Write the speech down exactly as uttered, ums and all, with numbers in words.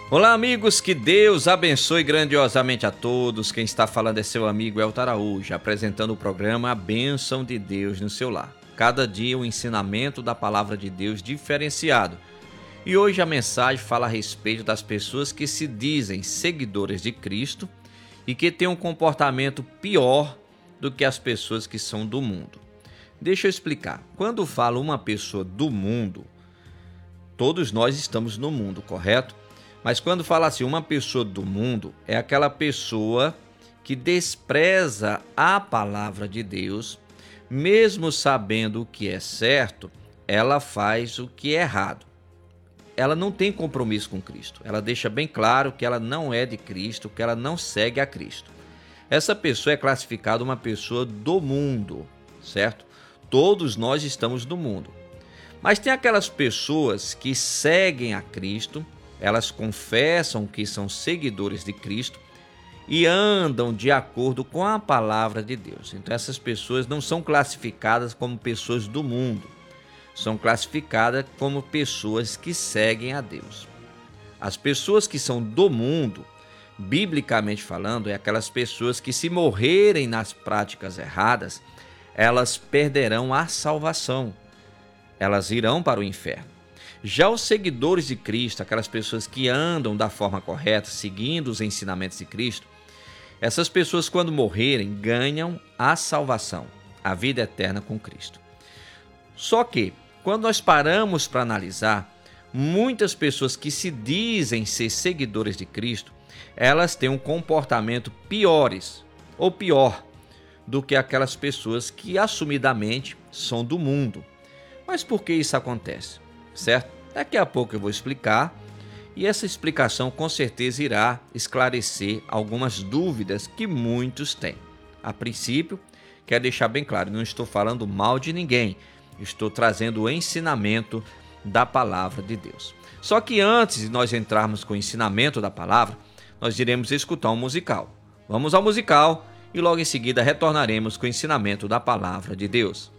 Olá, amigos, que Deus abençoe grandiosamente a todos. Quem está falando é seu amigo Elton Araújo, apresentando o programa A Bênção de Deus no seu lar. Cada dia um ensinamento da palavra de Deus diferenciado. E hoje a mensagem fala a respeito das pessoas que se dizem seguidores de Cristo e que têm um comportamento pior do que as pessoas que são do mundo. Deixa eu explicar. Quando falo uma pessoa do mundo, todos nós estamos no mundo, correto? Mas quando fala assim, uma pessoa do mundo, é aquela pessoa que despreza a palavra de Deus, mesmo sabendo o que é certo, ela faz o que é errado. Ela não tem compromisso com Cristo. Ela deixa bem claro que ela não é de Cristo, que ela não segue a Cristo. Essa pessoa é classificada uma pessoa do mundo, certo? Todos nós estamos no mundo. Mas tem aquelas pessoas que seguem a Cristo, elas confessam que são seguidores de Cristo e andam de acordo com a palavra de Deus. Então essas pessoas não são classificadas como pessoas do mundo, são classificadas como pessoas que seguem a Deus. As pessoas que são do mundo, biblicamente falando, é aquelas pessoas que, se morrerem nas práticas erradas, elas perderão a salvação, elas irão para o inferno. Já os seguidores de Cristo, aquelas pessoas que andam da forma correta, seguindo os ensinamentos de Cristo, essas pessoas, quando morrerem, ganham a salvação, a vida eterna com Cristo. Só que, quando nós paramos para analisar, muitas pessoas que se dizem ser seguidores de Cristo, elas têm um comportamento piores ou pior do que aquelas pessoas que assumidamente são do mundo. Mas por que isso acontece? Certo? Daqui a pouco eu vou explicar e essa explicação com certeza irá esclarecer algumas dúvidas que muitos têm. A princípio, quero deixar bem claro, não estou falando mal de ninguém, estou trazendo o ensinamento da palavra de Deus. Só que antes de nós entrarmos com o ensinamento da palavra, nós iremos escutar um musical. Vamos ao musical e logo em seguida retornaremos com o ensinamento da palavra de Deus.